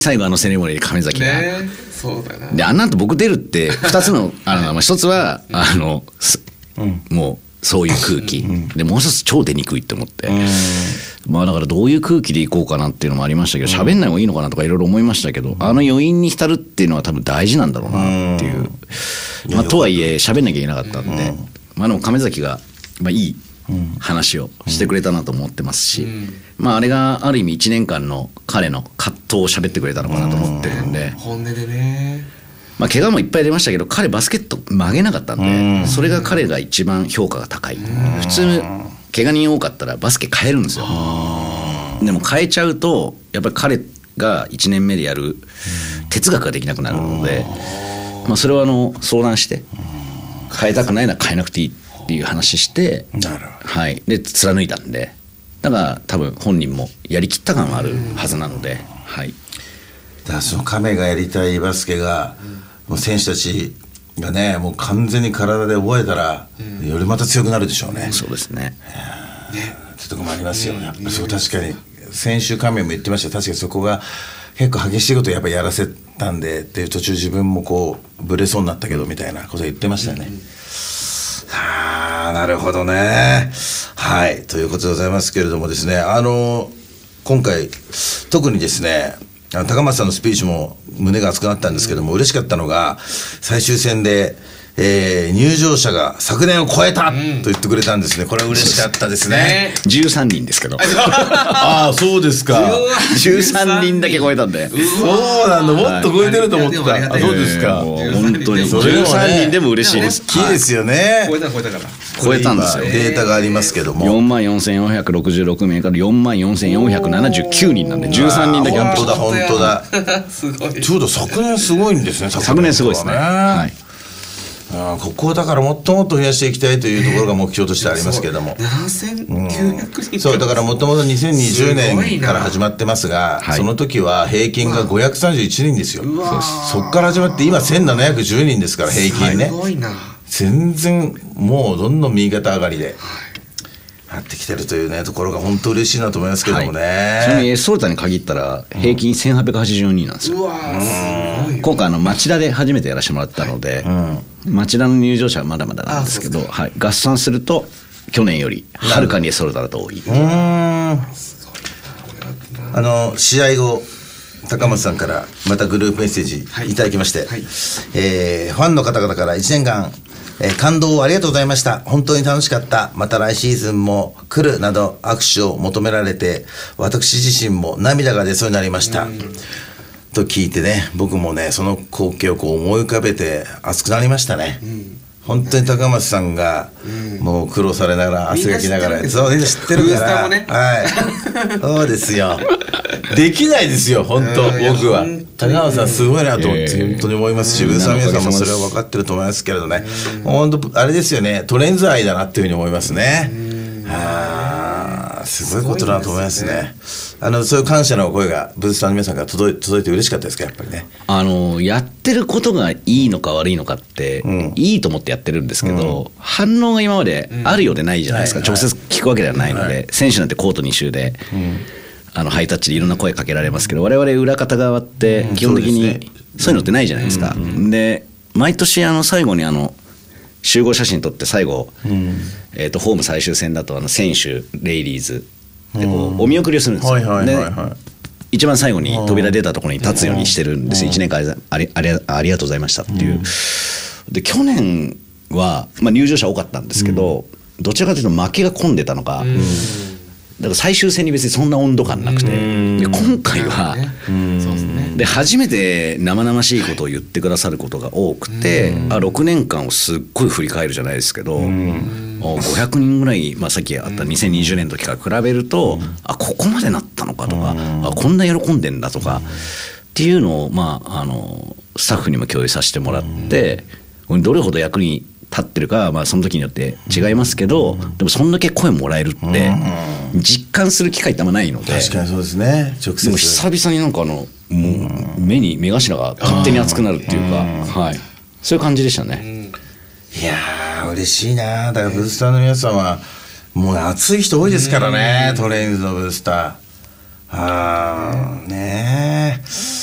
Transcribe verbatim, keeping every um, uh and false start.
最後あのセレモニーで亀崎が、 ね、そうだな。 であんなんと僕出るってふたつのあの一つはあの、うん、もうそういう空気、うん、でもう一つ超出にくいって思って、うん、まあだからどういう空気でいこうかなっていうのもありましたけど、喋んない方がいいのかなとかいろいろ思いましたけど、あの余韻に浸るっていうのは多分大事なんだろうなっていう、まあ、とはいえ喋んなきゃいけなかったんで、うん、まあでも亀崎が、まあ、いい話をしてくれたなと思ってますし、うん、まああれがある意味いちねんかんの彼の葛藤を喋ってくれたのかなと思ってるんで、 本音でね、 まあ怪我もいっぱい出ましたけど彼バスケット曲げなかったんで、それが彼が一番評価が高い。普通怪我人多かったらバスケ変えるんですよ。でも変えちゃうとやっぱり彼がいちねんめでやる哲学ができなくなるので、まあそれはあの相談して変えたくないなら変えなくていいっていう話して、はい、で貫いたんで、だから多分本人もやりきった感はあるはずなので、はい、 だからその亀がやりたいバスケが、もう選手たちがねもう完全に体で覚えたら、よりまた強くなるでしょうね。 そうですね。 ってとこもありますよね。やっぱそう確かに先週亀も言ってました。確かにそこが結構激しいことをやっぱやらせたんでっていう途中自分もこうブレそうになったけどみたいなこと言ってましたね。うんうん、はあ、なるほどね。はいということでございますけれどもですね、あの今回特にですね高松さんのスピーチも胸が熱くなったんですけども、嬉しかったのが最終戦で、えー、入場者が昨年を超えたと言ってくれたんですね。これは嬉しかったですね。 じゅうさんにんですけどああそうですか。 じゅうさんにんだけ超えたんで。 そうなんだ、もっと超えてると思ってた。はい、あそうですか。 本当にじゅうさんにんでも嬉しいです。 大きいですよね。 超えた超えたから超えたんですよ。 データがありますけども、 よんまんよんせんよんひゃくろくじゅうろくめいからよんまんよんせんよんひゃくななじゅうきゅうにんなんでじゅうさんにんだけアップした。 本当だ本当だすごい。ちょうど昨年すごいんですね。 昨年すごいですね。はい。 あここをだからもっともっと増やしていきたいというところが目標としてありますけれども、 ななせんきゅうひゃくにん、 そうだからもともとにせんにじゅうねんから始まってますが、その時は平均がごひゃくさんじゅういちにんですよ。そこから始まって今せんななひゃくじゅうにんですから平均ね。すごいな。全然もうどんどん右肩上がりでなってきてるというねところが本当嬉しいなと思いますけどもね。 はい、ちなみにエスソルタに限ったら平均せんはっぴゃくはちじゅうにんなんですよ。うわすごい。今回あの町田で初めてやらせてもらったので、うん、町田の入場者はまだまだなんですけど、はい、合算すると去年よりはるかにエスソルタだと多い。うーん、 あの試合後高松さんからまたグループメッセージいただきまして、はいはい、えー、ファンの方々からいちねんかんえー、感動をありがとうございました。本当に楽しかった。また来シーズンも来るなど握手を求められて私自身も涙が出そうになりました、うん、と聞いてね、僕もねその光景をこう思い浮かべて熱くなりましたね、うん、本当に高松さんがもう苦労されながら汗かきながら、そうみんな知ってるから、ね、はいそうですよできないですよ本当僕は。高松さんすごいなと思って、えー、本当に思いますし、ブースの皆さんもそれは分かってると思いますけれどね、本当あれですよね、トレンズ愛だなっていうふうに思いますね。あすごいことだなと思いますね。あのそういう感謝の声がブースターの皆さんから届い、届いて嬉しかったですか。やっぱりね、あのやってることがいいのか悪いのかって、うん、いいと思ってやってるんですけど、うん、反応が今まであるようでないじゃないですか、うん、直接聞くわけではないので、はい、選手なんてコートに周で、うん、あのハイタッチでいろんな声かけられますけど、我々裏方側って基本的にそういうのってないじゃないですか、うんうん、で毎年あの最後にあの集合写真撮って最後、うんえー、とホーム最終戦だとあの選手レイリーズでこうお見送りをするんですよ、はいはいはいはい、で一番最後に扉出たところに立つようにしてるんですよ。いちねんかんあり、あり、ありがとうございましたっていう、うん、で去年は、まあ、入場者多かったんですけど、うん、どちらかというと負けが込んでたのか、うん、だから最終戦に別にそんな温度感なくて、で今回はで初めて生々しいことを言ってくださることが多くて、あろくねんかんをすっごい振り返るじゃないですけど、ごひゃくにんぐらい、まあ、さっきあったにせんにじゅうねんの時から比べると、あここまでなったのかとか、あこんな喜んでんだとかっていうのを、まあ、あのスタッフにも共有させてもらって、どれほど役に立ってるかは、まあ、その時によって違いますけど、でもそんだけ声もらえるって実感する機会ってあんまないので、 確かにそうですね。直接でも久々になんかあのもう目に目頭が勝手に熱くなるっていうか、はい、そういう感じでしたね。 いやー嬉しいな。だからブースターの皆さんはもう熱い人多いですからね、トレインズのブースター。あーねー